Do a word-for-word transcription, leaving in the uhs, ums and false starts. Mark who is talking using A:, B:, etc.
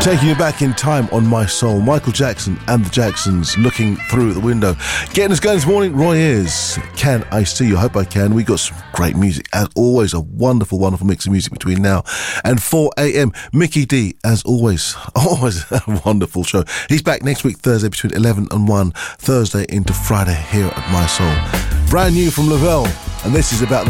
A: Taking you back in time on My Soul, Michael Jackson and the Jacksons, Looking Through the Window. Getting us going this morning, Roy Ayers, Can I See You? I hope I can. We got some great music, as always, a wonderful, wonderful mix of music between now and four a.m. Mickey D, as always, always a wonderful show. He's back next week, Thursday, between eleven and one, Thursday into Friday here at My Soul. Brand new from Lavelle, and this is about